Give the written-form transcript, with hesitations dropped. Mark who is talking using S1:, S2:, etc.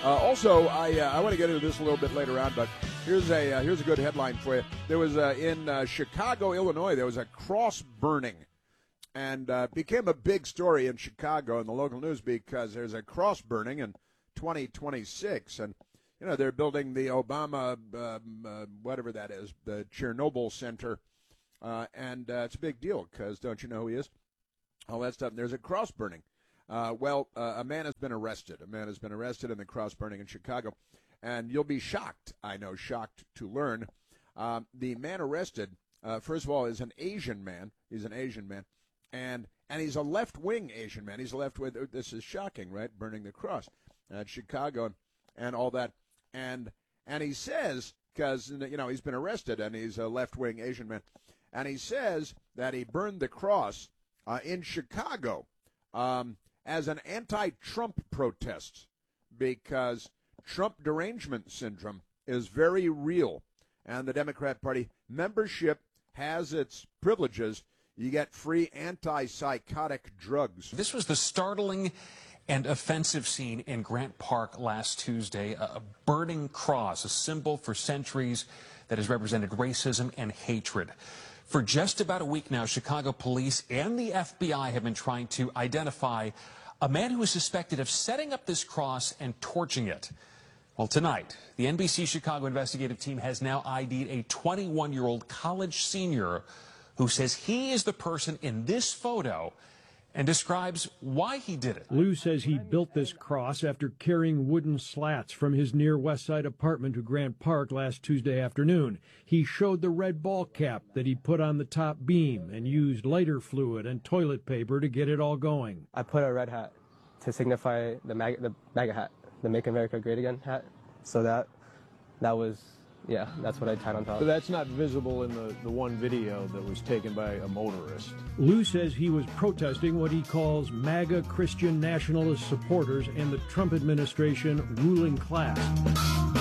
S1: Also, I want to get into this a little bit later on, but here's a good headline for you. There was in Chicago, Illinois, there was a cross burning, and became a big story in Chicago in the local news because there's a cross burning in 2026, and they're building the Obama whatever that is, the Chernobyl Center, and it's a big deal because don't you know who he is? All that stuff. And there's a cross burning. A man has been arrested. A man has been arrested in the cross burning in Chicago, and you'll be shocked. I know, shocked to learn. The man arrested, first of all, is an Asian man. He's an Asian man, and he's a left-wing Asian man. He's a left-wing. This is shocking, right? Burning the cross at Chicago and all that, and he says, because he's been arrested and he's a left-wing Asian man, and he says that he burned the cross in Chicago as an anti-Trump protest because Trump derangement syndrome is very real, and the Democrat Party membership has its privileges. You get free antipsychotic drugs.
S2: This was the startling and offensive scene in Grant Park last Tuesday, a burning cross, a symbol for centuries that has represented racism and hatred. For just about a week now, Chicago police and the FBI have been trying to identify a man who is suspected of setting up this cross and torching it. Well, tonight, the NBC Chicago investigative team has now ID'd a 21-year-old college senior who says he is the person in this photo and describes why he did it.
S3: Lou says he built this cross after carrying wooden slats from his near West Side apartment to Grant Park last Tuesday afternoon. He showed the red ball cap that he put on the top beam and used lighter fluid and toilet paper to get it all going.
S4: I put a red hat to signify the MAGA hat, the Make America Great Again hat. So that was, yeah, that's what I tied on top.
S5: So that's not visible in the one video that was taken by a motorist.
S3: Lou says he was protesting what he calls MAGA Christian nationalist supporters and the Trump administration ruling class.